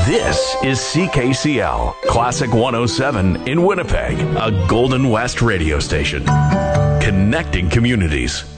This is CKCL, Classic 107 in Winnipeg, a Golden West radio station. Connecting communities.